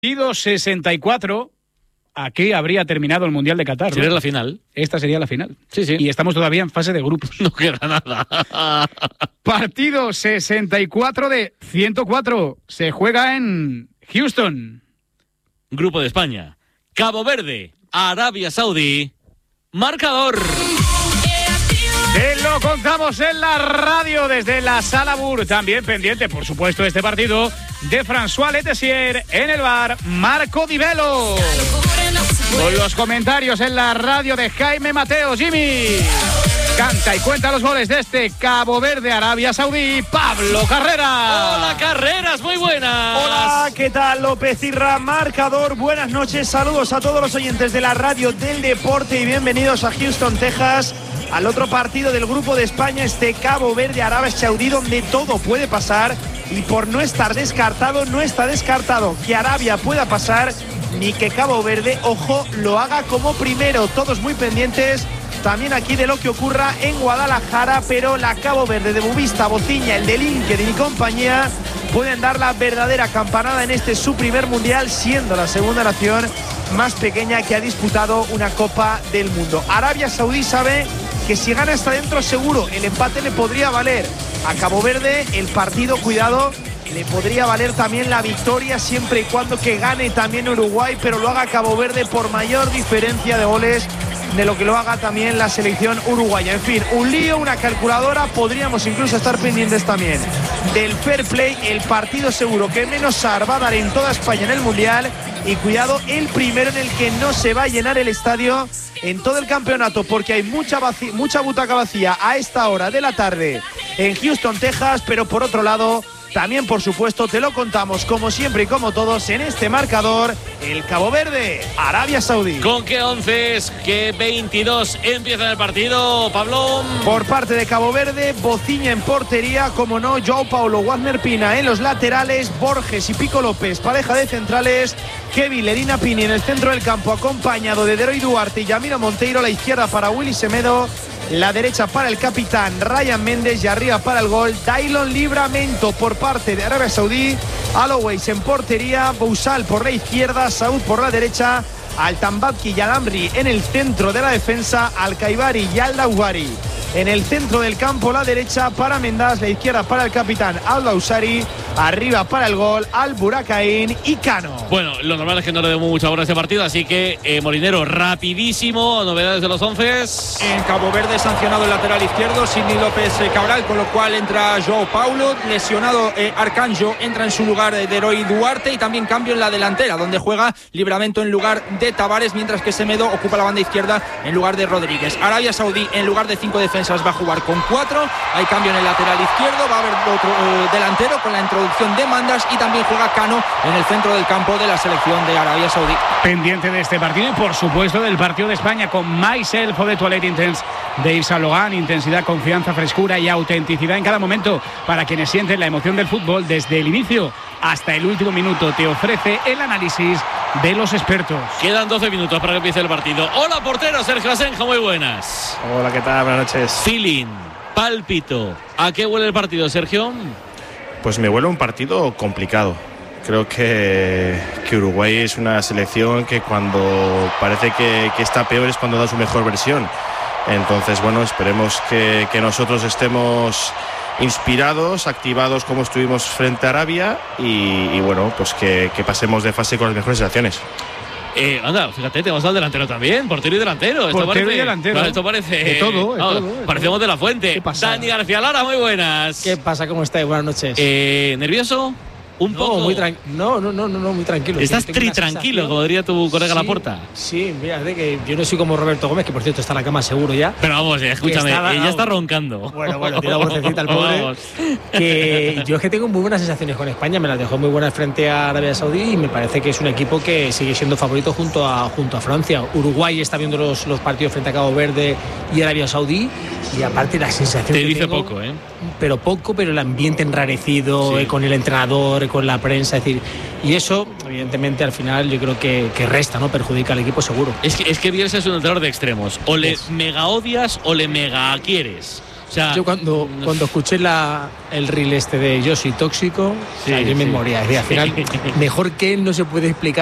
Partido 64, aquí habría terminado el Mundial de Qatar. Sería ¿no? la final. Esta sería la final. Sí, sí. Y estamos todavía en fase de grupos. No queda nada. Partido 64 de 104. Se juega en Houston. Grupo de España. Cabo Verde, Arabia Saudí. Marcador. Te lo contamos en la radio desde la Sala Bur. También pendiente, por supuesto, este partido de François Letessier en el bar Marco Di Velo. Con los comentarios en la radio de Jaime Mateo. Jimmy canta y cuenta los goles de este Cabo Verde, Arabia Saudí, Pablo Carreras. Hola, Carreras, muy buenas. Hola, ¿qué tal? López Irra, marcador. Buenas noches, saludos a todos los oyentes de la radio del deporte y bienvenidos a Houston, Texas, al otro partido del Grupo de España, este Cabo Verde, Arabia Saudí, donde todo puede pasar y por no estar descartado, no está descartado que Arabia pueda pasar ni que Cabo Verde, ojo, lo haga como primero. Todos muy pendientes también aquí de lo que ocurra en Guadalajara, pero la Cabo Verde de Bubista, Bociña, el de LinkedIn y compañía pueden dar la verdadera campanada en este su primer mundial, siendo la segunda nación más pequeña que ha disputado una Copa del Mundo. Arabia Saudí sabe que si gana hasta dentro seguro, el empate le podría valer a Cabo Verde. El partido, cuidado, le podría valer también la victoria siempre y cuando que gane también Uruguay, pero lo haga Cabo Verde por mayor diferencia de goles de lo que lo haga también la selección uruguaya. En fin, un lío, una calculadora. Podríamos incluso estar pendientes también del fair play, el partido seguro que menos SAR va a dar en toda España en el Mundial. Y cuidado, el primero en el que no se va a llenar el estadio en todo el campeonato, porque hay mucha butaca vacía a esta hora de la tarde en Houston, Texas. Pero por otro lado, también, por supuesto, te lo contamos como siempre y como todos en este marcador, el Cabo Verde, Arabia Saudí. ¿Con qué 11, qué 22 empieza el partido, Pablo? Por parte de Cabo Verde, Bociña en portería, como no, João Paulo, Wagner Pina en los laterales, Borges y Pico López, pareja de centrales, Kevin Lerina Pini en el centro del campo, acompañado de Deroy Duarte y Yamiro Monteiro, la izquierda para Willy Semedo, la derecha para el capitán Ryan Méndez y arriba para el gol Daylon Livramento por parte de Arabia Saudí. Alowais en portería, Bousal por la izquierda, Saud por la derecha, Altambadki y Alamri en el centro de la defensa, Alcaibari y Aldawari en el centro del campo, la derecha para Mendas, la izquierda para el capitán Aldausari, arriba para el gol Al-Burakain y Cano. Bueno, lo normal es que no le demos mucha hora a este partido, así que Molinero, rapidísimo, novedades de los 11. En Cabo Verde sancionado el lateral izquierdo Sidney López Cabral, con lo cual entra João Paulo, lesionado Arcanjo, entra en su lugar Deroy Duarte, y también cambio en la delantera, donde juega Livramento en lugar de Tavares, mientras que Semedo ocupa la banda izquierda en lugar de Rodríguez. Arabia Saudí, en lugar de 5 defensas, va a jugar con 4. Hay cambio en el lateral izquierdo, va a haber otro delantero con la introducción de Mandas, y también juega Cano en el centro del campo de la selección de Arabia Saudí. Pendiente de este partido y por supuesto del partido de España con Myself o de Toilette Intense de Yves Saint Laurent. Intensidad, confianza, frescura y autenticidad en cada momento para quienes sienten la emoción del fútbol desde el inicio hasta el último minuto. Te ofrece el análisis de los expertos. Quedan 12 minutos para que empiece el partido. Hola, portero Sergio Asenjo, muy buenas. Hola, ¿qué tal? Buenas noches. Feeling, pálpito. ¿A qué huele el partido, Sergio? Pues me huele un partido complicado. Creo que Uruguay es una selección que cuando parece que está peor es cuando da su mejor versión. Entonces, bueno, esperemos que nosotros estemos inspirados, activados como estuvimos frente a Arabia y bueno, pues que pasemos de fase con las mejores sensaciones. Anda, fíjate, tenemos al delantero también, portero y delantero. Portero y delantero. Bueno, esto parece de todo, parecemos de la Fuente. ¿Qué pasa? Dani García Lara, muy buenas. ¿Qué pasa? ¿Cómo estáis? Buenas noches. ¿Nervioso? Un poco. Muy no, muy tranquilo. Estás tranquilo, como diría tu colega Laporta. Sí, mira, de que yo no soy como Roberto Gómez, que por cierto está en la cama seguro ya. Pero vamos, escúchame, ella está roncando. Bueno, tiene la vocecita el pobre. Que yo es que tengo muy buenas sensaciones con España, me las dejó muy buenas frente a Arabia Saudí y me parece que es un equipo que sigue siendo favorito junto a Francia. Uruguay está viendo los partidos frente a Cabo Verde y Arabia Saudí, y aparte la sensación te que dice tengo, poco, pero el ambiente enrarecido, sí, con el entrenador, con la prensa, es decir, y eso evidentemente al final yo creo que resta, ¿no? Perjudica al equipo seguro. Es que Bielsa es un entrenador de extremos, o le mega odias o le mega quieres. O sea, yo cuando escuché el reel este de Yo soy tóxico, Sí, o sea, yo me sí. moría. Al final, mejor que él no se puede explicar